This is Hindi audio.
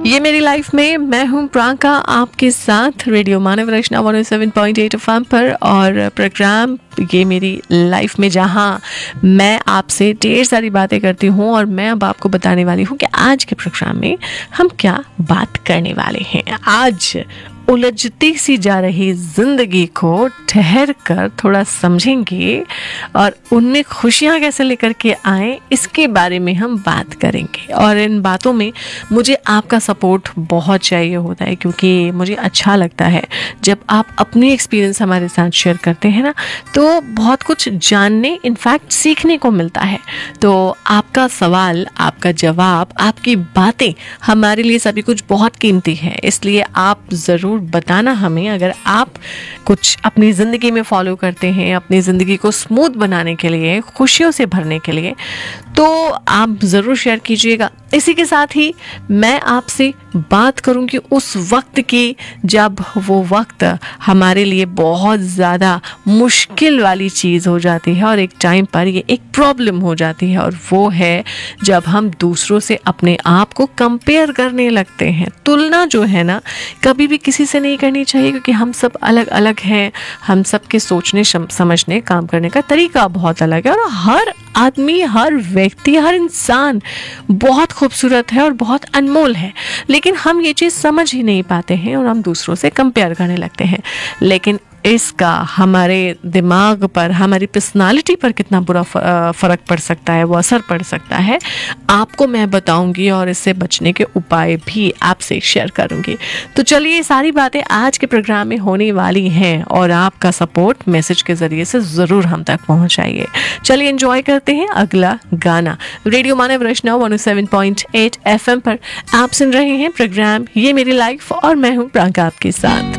ये मेरी लाइफ में मैं हूँ प्रियंका आपके साथ रेडियो मानव रचना 107.8 एफएम पर और प्रोग्राम ये मेरी लाइफ में जहाँ मैं आपसे ढेर सारी बातें करती हूँ और मैं अब आपको बताने वाली हूँ कि आज के प्रोग्राम में हम क्या बात करने वाले हैं। आज उलझती सी जा रही जिंदगी को ठहर कर थोड़ा समझेंगे और उनमें खुशियाँ कैसे लेकर के आए इसके बारे में हम बात करेंगे। और इन बातों में मुझे आपका सपोर्ट बहुत चाहिए होता है क्योंकि मुझे अच्छा लगता है जब आप अपनी एक्सपीरियंस हमारे साथ शेयर करते हैं ना, तो बहुत कुछ जानने इनफैक्ट सीखने को मिलता है। तो आपका सवाल, आपका जवाब, आपकी बातें हमारे लिए सभी कुछ बहुत कीमती है, इसलिए आप ज़रूर बताना हमें अगर आप कुछ अपनी ज़िंदगी में फॉलो करते हैं अपनी ज़िंदगी को स्मूथ बनाने के लिए, खुशियों से भरने के लिए, तो आप ज़रूर शेयर कीजिएगा। इसी के साथ ही मैं आपसे बात करूंगी उस वक्त की जब वो वक्त हमारे लिए बहुत ज़्यादा मुश्किल वाली चीज़ हो जाती है और एक टाइम पर ये एक प्रॉब्लम हो जाती है, और वो है जब हम दूसरों से अपने आप को कंपेयर करने लगते हैं। तुलना जो है ना, कभी भी किसी से नहीं करनी चाहिए क्योंकि हम सब अलग अलग हैं। हम सब के सोचने समझने काम करने का तरीका बहुत अलग है और हर आदमी, हर व्यक्ति, हर इंसान बहुत खूबसूरत है और बहुत अनमोल है, लेकिन हम ये चीज़ समझ ही नहीं पाते हैं और हम दूसरों से कंपेयर करने लगते हैं। लेकिन इसका हमारे दिमाग पर, हमारी पर्सनालिटी पर कितना बुरा फ़र्क पड़ सकता है, वो असर पड़ सकता है, आपको मैं बताऊंगी और इससे बचने के उपाय भी आपसे शेयर करूंगी। तो चलिए, ये सारी बातें आज के प्रोग्राम में होने वाली हैं और आपका सपोर्ट मैसेज के ज़रिए से ज़रूर हम तक पहुंचाइए। चलिए एंजॉय करते हैं अगला गाना। रेडियो मानव रचना 107.8 FM पर आप सुन रहे हैं प्रोग्राम ये मेरी लाइफ और मैं हूँ प्रियंका आपके साथ।